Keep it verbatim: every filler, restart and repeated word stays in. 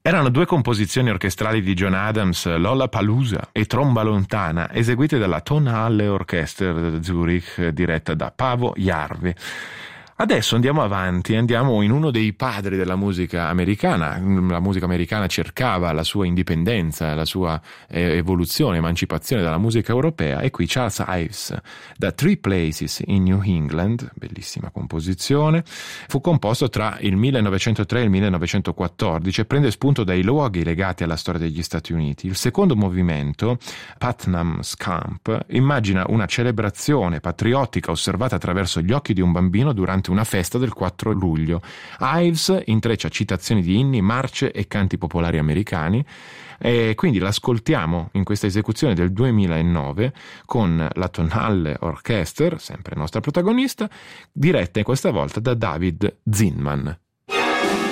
Erano due composizioni orchestrali di John Adams, Lollapalooza e Tromba Lontana, eseguite dalla Tonhalle Orchester Zurich, diretta da Paavo Järvi. Adesso andiamo avanti, andiamo in uno dei padri della musica americana. La musica americana cercava la sua indipendenza, la sua eh, evoluzione, emancipazione dalla musica europea, e qui Charles Ives, da Three Places in New England, bellissima composizione, fu composto tra il millenovecentotre e il millenovecentoquattordici e prende spunto dai luoghi legati alla storia degli Stati Uniti. Il secondo movimento, Putnam's Camp, immagina una celebrazione patriottica osservata attraverso gli occhi di un bambino durante una festa del quattro luglio. Ives intreccia citazioni di inni, marce e canti popolari americani, e quindi l'ascoltiamo in questa esecuzione del duemilanove con la Tonhalle Orchester, sempre nostra protagonista, diretta questa volta da David Zinman.